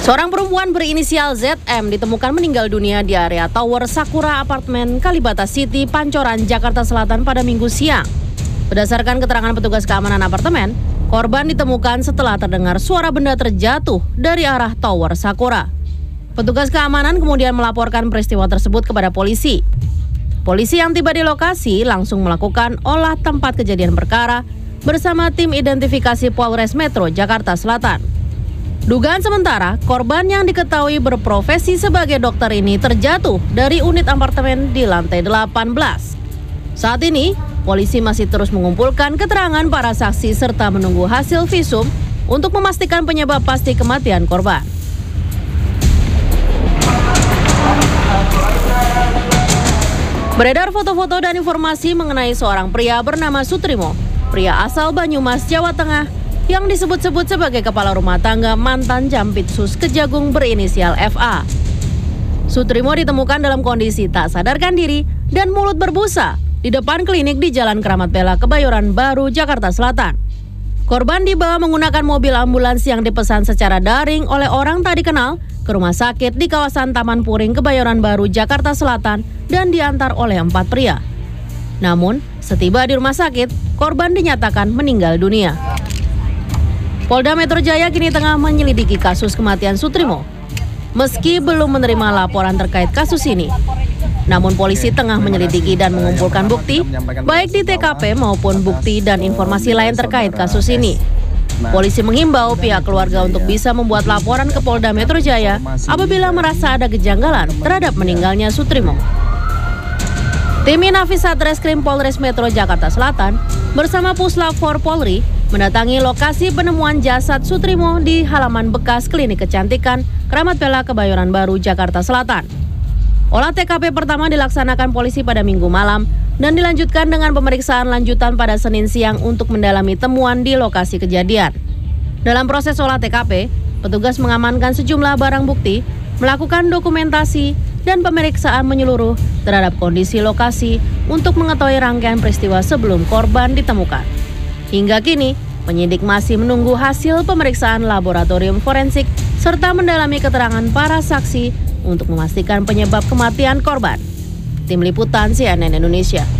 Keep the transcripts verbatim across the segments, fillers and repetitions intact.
Seorang perempuan berinisial Z M ditemukan meninggal dunia di area Tower Sakura Apartemen Kalibata City, Pancoran, Jakarta Selatan pada Minggu siang. Berdasarkan keterangan petugas keamanan apartemen, korban ditemukan setelah terdengar suara benda terjatuh dari arah Tower Sakura. Petugas keamanan kemudian melaporkan peristiwa tersebut kepada polisi. Polisi yang tiba di lokasi langsung melakukan olah tempat kejadian perkara bersama tim identifikasi Polres Metro Jakarta Selatan. Dugaan sementara, korban yang diketahui berprofesi sebagai dokter ini terjatuh dari unit apartemen di lantai delapan belas. Saat ini, polisi masih terus mengumpulkan keterangan para saksi serta menunggu hasil visum untuk memastikan penyebab pasti kematian korban. Beredar foto-foto dan informasi mengenai seorang pria bernama Sutrimo, pria asal Banyumas, Jawa Tengah, yang disebut-sebut sebagai kepala rumah tangga mantan Jampitsus Kejagung berinisial F A. Sutrimo ditemukan dalam kondisi tak sadarkan diri dan mulut berbusa di depan klinik di Jalan Keramat Bela, Kebayoran Baru, Jakarta Selatan. Korban dibawa menggunakan mobil ambulans yang dipesan secara daring oleh orang tak dikenal ke rumah sakit di kawasan Taman Puring, Kebayoran Baru, Jakarta Selatan dan diantar oleh empat pria. Namun, setiba di rumah sakit, korban dinyatakan meninggal dunia. Polda Metro Jaya kini tengah menyelidiki kasus kematian Sutrimo. Meski belum menerima laporan terkait kasus ini, namun polisi tengah menyelidiki dan mengumpulkan bukti, baik di T K P maupun bukti dan informasi lain terkait kasus ini. Polisi menghimbau pihak keluarga untuk bisa membuat laporan ke Polda Metro Jaya apabila merasa ada kejanggalan terhadap meninggalnya Sutrimo. Tim Inafis Satreskrim Polres Metro Jakarta Selatan bersama Puslap empat Polri mendatangi lokasi penemuan jasad Sutrimo di halaman bekas Klinik Kecantikan Keramat Bela, Kebayoran Baru, Jakarta Selatan. Olah T K P pertama dilaksanakan polisi pada Minggu malam dan dilanjutkan dengan pemeriksaan lanjutan pada Senin siang untuk mendalami temuan di lokasi kejadian. Dalam proses olah T K P, petugas mengamankan sejumlah barang bukti, melakukan dokumentasi, dan pemeriksaan menyeluruh terhadap kondisi lokasi untuk mengetahui rangkaian peristiwa sebelum korban ditemukan. Hingga kini, penyidik masih menunggu hasil pemeriksaan laboratorium forensik serta mendalami keterangan para saksi untuk memastikan penyebab kematian korban. Tim Liputan C N N Indonesia.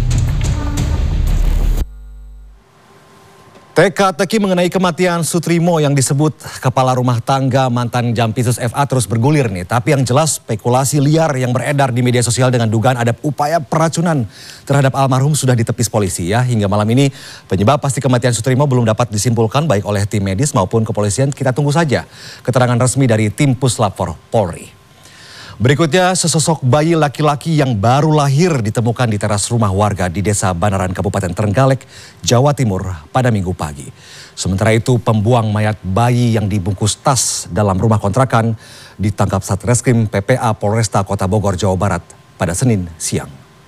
Teka-teki mengenai kematian Sutrimo yang disebut kepala rumah tangga mantan Jampitsus F A terus bergulir nih. Tapi yang jelas spekulasi liar yang beredar di media sosial dengan dugaan ada upaya peracunan terhadap almarhum sudah ditepis polisi ya. Hingga malam ini penyebab pasti kematian Sutrimo belum dapat disimpulkan baik oleh tim medis maupun kepolisian. Kita tunggu saja keterangan resmi dari tim Puslap empat Polri. Berikutnya, sesosok bayi laki-laki yang baru lahir ditemukan di teras rumah warga di Desa Banaran, Kabupaten Trenggalek, Jawa Timur pada Minggu pagi. Sementara itu, pembuang mayat bayi yang dibungkus tas dalam rumah kontrakan ditangkap Satreskrim P P A Polresta Kota Bogor, Jawa Barat pada Senin siang.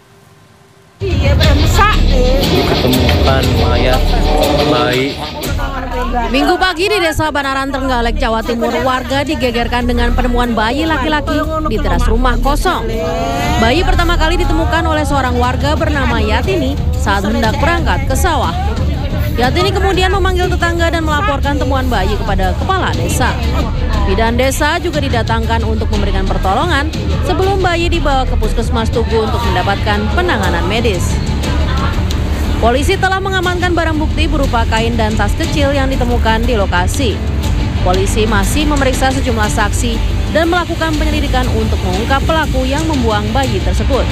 Ditemukan mayat bayi. Minggu pagi di Desa Banaran, Trenggalek, Jawa Timur, warga digegerkan dengan penemuan bayi laki-laki di teras rumah kosong. Bayi pertama kali ditemukan oleh seorang warga bernama Yatini saat hendak berangkat ke sawah. Yatini kemudian memanggil tetangga dan melaporkan temuan bayi kepada kepala desa. Bidan desa juga didatangkan untuk memberikan pertolongan sebelum bayi dibawa ke Puskesmas Tugu untuk mendapatkan penanganan medis. Polisi telah mengamankan barang bukti berupa kain dan tas kecil yang ditemukan di lokasi. Polisi masih memeriksa sejumlah saksi dan melakukan penyelidikan untuk mengungkap pelaku yang membuang bayi tersebut.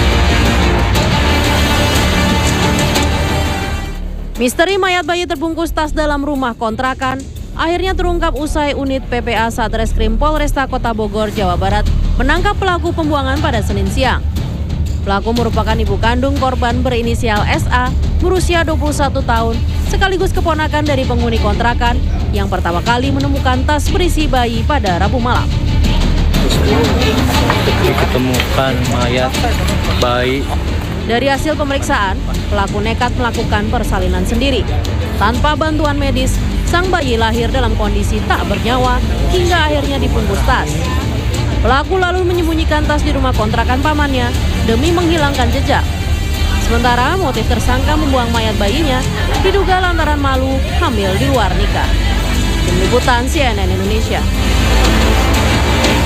Misteri mayat bayi terbungkus tas dalam rumah kontrakan akhirnya terungkap usai unit P P A Satreskrim Polresta Kota Bogor, Jawa Barat menangkap pelaku pembuangan pada Senin siang. Pelaku merupakan ibu kandung korban berinisial S A berusia dua puluh satu tahun, sekaligus keponakan dari penghuni kontrakan yang pertama kali menemukan tas berisi bayi pada Rabu malam. Ditemukan mayat bayi. Dari hasil pemeriksaan, pelaku nekat melakukan persalinan sendiri. Tanpa bantuan medis, sang bayi lahir dalam kondisi tak bernyawa hingga akhirnya dibungkus tas. Pelaku lalu menyembunyikan tas di rumah kontrakan pamannya demi menghilangkan jejak. Sementara motif tersangka membuang mayat bayinya diduga lantaran malu hamil di luar nikah. Tim Liputan C N N Indonesia.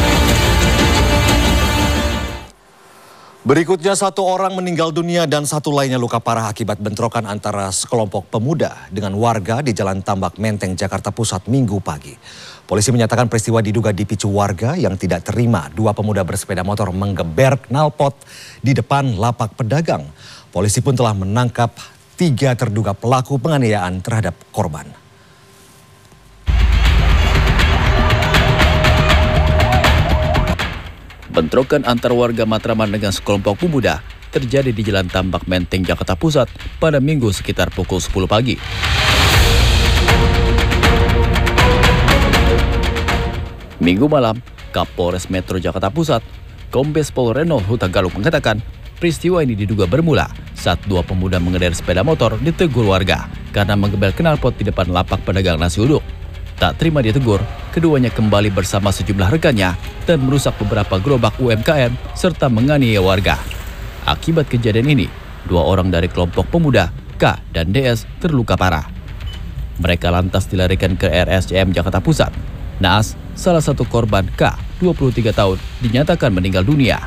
Berikutnya, satu orang meninggal dunia dan satu lainnya luka parah akibat bentrokan antara sekelompok pemuda dengan warga di Jalan Tambak Menteng, Jakarta Pusat Minggu pagi. Polisi menyatakan peristiwa diduga dipicu warga yang tidak terima dua pemuda bersepeda motor menggeber knalpot di depan lapak pedagang. Polisi pun telah menangkap tiga terduga pelaku penganiayaan terhadap korban. Bentrokan antar warga Matraman dengan sekelompok pemuda terjadi di Jalan Tambak Menteng, Jakarta Pusat pada Minggu sekitar pukul sepuluh pagi. Minggu malam, Kapolres Metro Jakarta Pusat, Kombes Pol Renold Huta Galung mengatakan peristiwa ini diduga bermula saat dua pemuda mengendarai sepeda motor ditegur warga karena menggebel knalpot di depan lapak pedagang nasi uduk. Tak terima ditegur, keduanya kembali bersama sejumlah rekannya dan merusak beberapa gerobak U M K M serta menganiaya warga. Akibat kejadian ini, dua orang dari kelompok pemuda, K dan D S, terluka parah. Mereka lantas dilarikan ke R S C M Jakarta Pusat. Naas, salah satu korban K, dua puluh tiga tahun, dinyatakan meninggal dunia.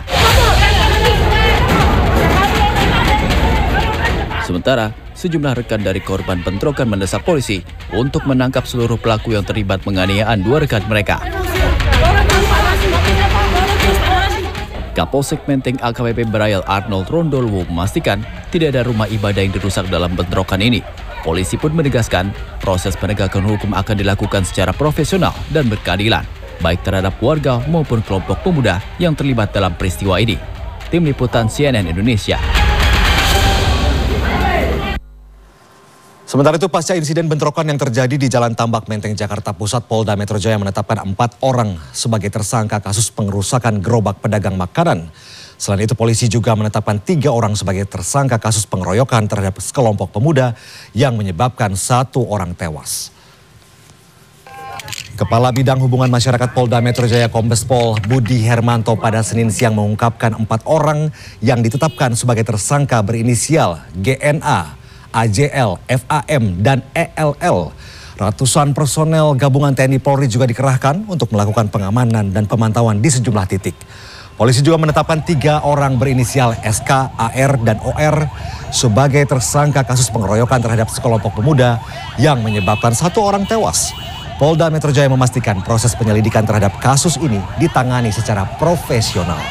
Sementara, sejumlah rekan dari korban bentrokan mendesak polisi untuk menangkap seluruh pelaku yang terlibat penganiayaan dua rekan mereka. Kapolsek Menteng A K B P Braille Arnold Rondolwo memastikan tidak ada rumah ibadah yang dirusak dalam bentrokan ini. Polisi pun menegaskan proses penegakan hukum akan dilakukan secara profesional dan berkeadilan, baik terhadap warga maupun kelompok pemuda yang terlibat dalam peristiwa ini. Tim Liputan C N N Indonesia. Sementara itu, pasca insiden bentrokan yang terjadi di Jalan Tambak Menteng, Jakarta Pusat, Polda Metro Jaya menetapkan empat orang sebagai tersangka kasus pengerusakan gerobak pedagang makanan. Selain itu, polisi juga menetapkan tiga orang sebagai tersangka kasus pengeroyokan terhadap sekelompok pemuda yang menyebabkan satu orang tewas. Kepala Bidang Hubungan Masyarakat Polda Metro Jaya Kombes Pol Budi Hermanto pada Senin siang mengungkapkan empat orang yang ditetapkan sebagai tersangka berinisial G N A, A J L, F A M, dan E L L. Ratusan personel gabungan T N I Polri juga dikerahkan untuk melakukan pengamanan dan pemantauan di sejumlah titik. Polisi juga menetapkan tiga orang berinisial S K, A R, dan O R sebagai tersangka kasus pengeroyokan terhadap sekelompok pemuda yang menyebabkan satu orang tewas. Polda Metro Jaya memastikan proses penyelidikan terhadap kasus ini ditangani secara profesional.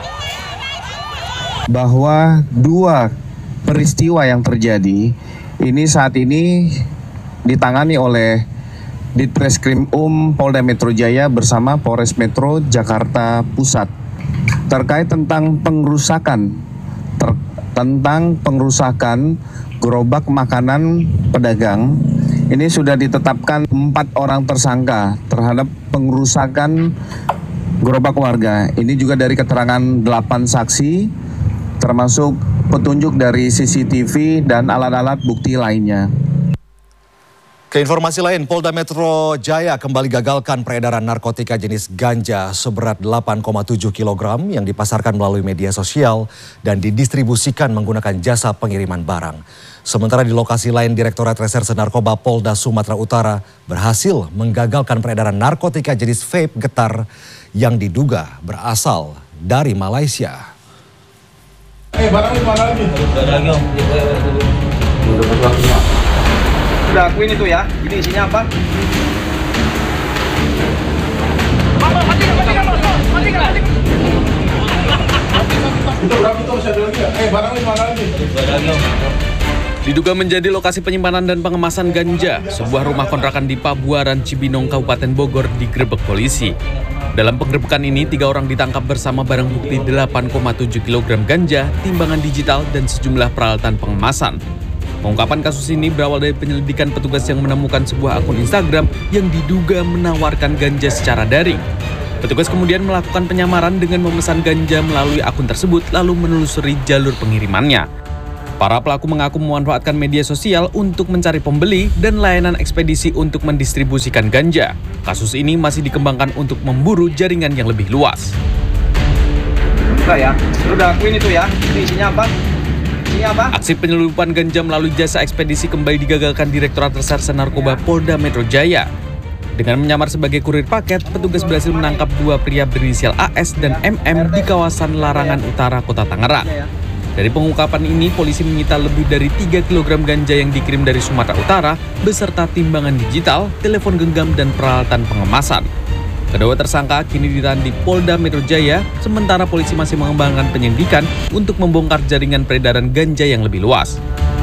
Bahwa dua peristiwa yang terjadi ini saat ini ditangani oleh Ditreskrim Um Polda Metro Jaya bersama Polres Metro Jakarta Pusat terkait tentang pengerusakan ter, tentang pengerusakan gerobak makanan pedagang. Ini sudah ditetapkan empat orang tersangka terhadap pengerusakan gerobak warga. Ini juga dari keterangan delapan saksi termasuk petunjuk dari C C T V dan alat-alat bukti lainnya. Ke informasi lain, Polda Metro Jaya kembali gagalkan peredaran narkotika jenis ganja seberat delapan koma tujuh kilogram yang dipasarkan melalui media sosial dan didistribusikan menggunakan jasa pengiriman barang. Sementara di lokasi lain, Direktorat Reserse Narkoba Polda Sumatera Utara berhasil menggagalkan peredaran narkotika jenis vape getar yang diduga berasal dari Malaysia. Eh, barang ini mana lagi? Ada lagi, Om. Udah dapat waktunya. Udah akuin itu ya. Ini isinya apa? Mama, matikan, matikan, matikan, matikan, matikan. Itu berapa itu masih ada lagi ya? Eh, barang ini mana lagi? Ada lagi, Om. Diduga menjadi lokasi penyimpanan dan pengemasan ganja, sebuah rumah kontrakan di Pabuaran, Cibinong, Kabupaten Bogor digerebek polisi. Dalam penggerebekan ini, tiga orang ditangkap bersama barang bukti delapan koma tujuh kilogram ganja, timbangan digital, dan sejumlah peralatan pengemasan. Pengungkapan kasus ini berawal dari penyelidikan petugas yang menemukan sebuah akun Instagram yang diduga menawarkan ganja secara daring. Petugas kemudian melakukan penyamaran dengan memesan ganja melalui akun tersebut lalu menelusuri jalur pengirimannya. Para pelaku mengaku memanfaatkan media sosial untuk mencari pembeli dan layanan ekspedisi untuk mendistribusikan ganja. Kasus ini masih dikembangkan untuk memburu jaringan yang lebih luas. Udah ya, udah akuin itu ya. Ini isinya apa? Isinya apa? Aksi penyelundupan ganja melalui jasa ekspedisi kembali digagalkan Direktorat Reserse Narkoba Polda Metro Jaya. Dengan menyamar sebagai kurir paket, petugas berhasil menangkap dua pria berinisial A S dan M M di kawasan Larangan Utara, Kota Tangerang. Dari pengungkapan ini, polisi menyita lebih dari tiga kilogram ganja yang dikirim dari Sumatera Utara, beserta timbangan digital, telepon genggam, dan peralatan pengemasan. Kedua tersangka kini ditahan di Polda Metro Jaya, sementara polisi masih mengembangkan penyelidikan untuk membongkar jaringan peredaran ganja yang lebih luas.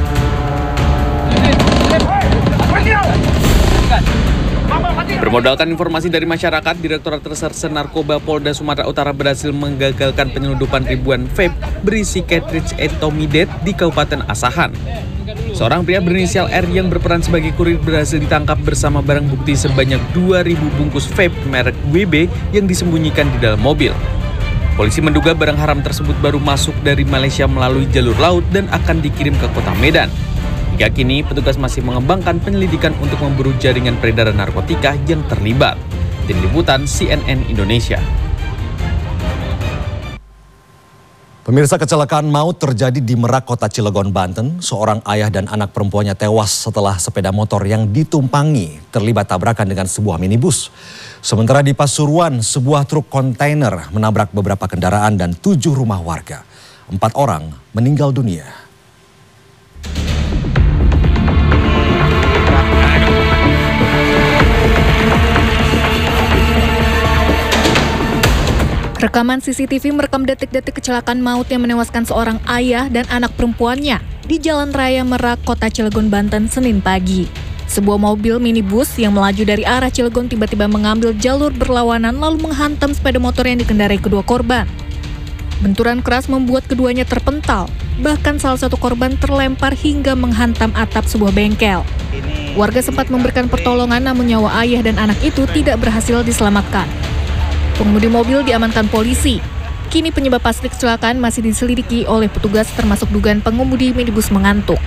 Bermodalkan informasi dari masyarakat, Direktorat Reserse Narkoba Polda Sumatera Utara berhasil menggagalkan penyeludupan ribuan vape berisi cartridge etomidate di Kabupaten Asahan. Seorang pria berinisial R yang berperan sebagai kurir berhasil ditangkap bersama barang bukti sebanyak dua ribu bungkus vape merek W B yang disembunyikan di dalam mobil. Polisi menduga barang haram tersebut baru masuk dari Malaysia melalui jalur laut dan akan dikirim ke Kota Medan. Hingga kini, petugas masih mengembangkan penyelidikan untuk memburu jaringan peredaran narkotika yang terlibat. Tim Liputan C N N Indonesia. Pemirsa, kecelakaan maut terjadi di Merak, Kota Cilegon, Banten. Seorang ayah dan anak perempuannya tewas setelah sepeda motor yang ditumpangi terlibat tabrakan dengan sebuah minibus. Sementara di Pasuruan, sebuah truk kontainer menabrak beberapa kendaraan dan tujuh rumah warga. Empat orang meninggal dunia. Rekaman C C T V merekam detik-detik kecelakaan maut yang menewaskan seorang ayah dan anak perempuannya di Jalan Raya Merak, Kota Cilegon, Banten, Senin pagi. Sebuah mobil minibus yang melaju dari arah Cilegon tiba-tiba mengambil jalur berlawanan lalu menghantam sepeda motor yang dikendarai kedua korban. Benturan keras membuat keduanya terpental, bahkan salah satu korban terlempar hingga menghantam atap sebuah bengkel. Warga sempat memberikan pertolongan namun nyawa ayah dan anak itu tidak berhasil diselamatkan. Pengemudi mobil diamankan polisi. Kini penyebab pasti kecelakaan masih diselidiki oleh petugas termasuk dugaan pengemudi minibus mengantuk.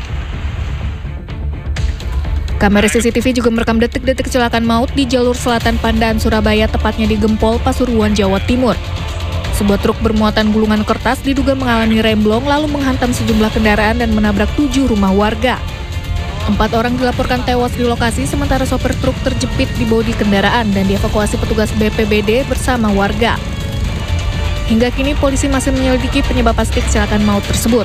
Kamera C C T V juga merekam detik-detik kecelakaan maut di jalur selatan Pandaan, Surabaya, tepatnya di Gempol, Pasuruan, Jawa Timur. Sebuah truk bermuatan gulungan kertas diduga mengalami remblong lalu menghantam sejumlah kendaraan dan menabrak tujuh rumah warga. Empat orang dilaporkan tewas di lokasi, sementara sopir truk terjepit di bodi kendaraan dan dievakuasi petugas B P B D bersama warga. Hingga kini polisi masih menyelidiki penyebab pasti kecelakaan maut tersebut.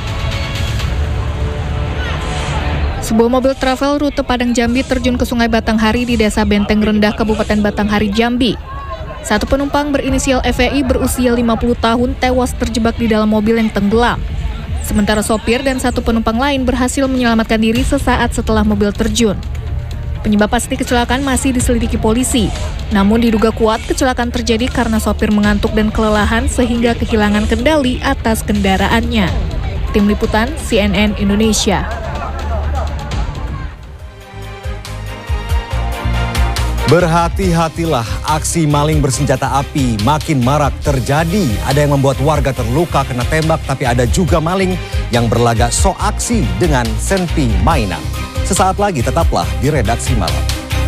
Sebuah mobil travel rute Padang Jambi terjun ke Sungai Batanghari di Desa Benteng Rendah, Kabupaten Batanghari, Jambi. Satu penumpang berinisial F E I berusia lima puluh tahun tewas terjebak di dalam mobil yang tenggelam. Sementara sopir dan satu penumpang lain berhasil menyelamatkan diri sesaat setelah mobil terjun. Penyebab pasti kecelakaan masih diselidiki polisi. Namun diduga kuat kecelakaan terjadi karena sopir mengantuk dan kelelahan sehingga kehilangan kendali atas kendaraannya. Tim Liputan C N N Indonesia. Berhati-hatilah, aksi maling bersenjata api makin marak terjadi. Ada yang membuat warga terluka kena tembak, tapi ada juga maling yang berlagak sok aksi dengan senpi mainan. Sesaat lagi tetaplah di Redaksi Malam.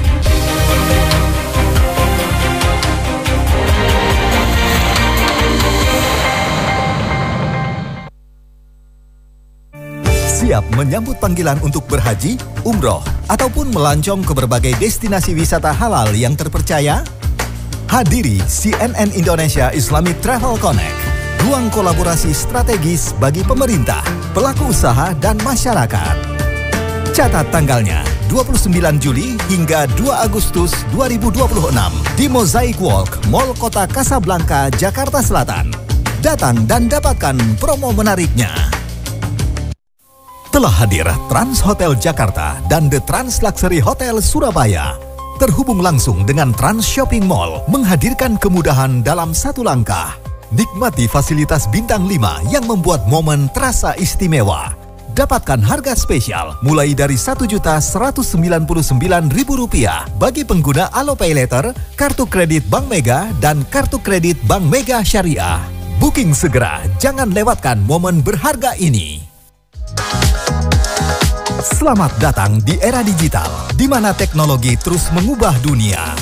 Siap menyambut panggilan untuk berhaji, umroh, ataupun melancong ke berbagai destinasi wisata halal yang terpercaya? Hadiri C N N Indonesia Islamic Travel Connect, ruang kolaborasi strategis bagi pemerintah, pelaku usaha, dan masyarakat. Catat tanggalnya, dua puluh sembilan Juli hingga dua Agustus dua ribu dua puluh enam di Mosaic Walk, Mall Kota Kasablanka, Jakarta Selatan. Datang dan dapatkan promo menariknya. Telah hadir Trans Hotel Jakarta dan The Trans Luxury Hotel Surabaya. Terhubung langsung dengan Trans Shopping Mall, menghadirkan kemudahan dalam satu langkah. Nikmati fasilitas bintang lima yang membuat momen terasa istimewa. Dapatkan harga spesial mulai dari satu juta seratus sembilan puluh sembilan ribu rupiah bagi pengguna Alopay Later, kartu kredit Bank Mega, dan kartu kredit Bank Mega Syariah. Booking segera, jangan lewatkan momen berharga ini. Selamat datang di era digital, di mana teknologi terus mengubah dunia.